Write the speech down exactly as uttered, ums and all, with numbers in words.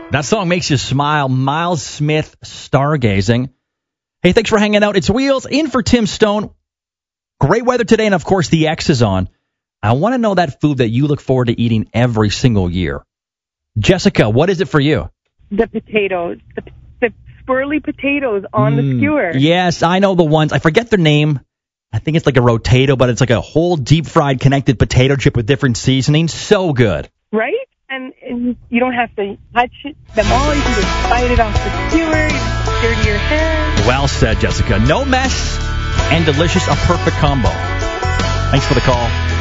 That song makes you smile. Miles Smith, Stargazing. Hey, thanks for hanging out. It's Wheels in for Tim Stone. Great weather today, and of course the X is on. I want to know that food that you look forward to eating every single year. Jessica, what is it for you? The potatoes. The, the swirly potatoes on mm, the skewer. Yes, I know the ones. I forget their name. I think it's like a rotato, but it's like a whole deep-fried connected potato chip with different seasonings. So good. Right? And, and you don't have to touch it, them all. You can just bite it off the skewer. You can stir to your hand. Well said, Jessica. No mess and delicious, a perfect combo. Thanks for the call.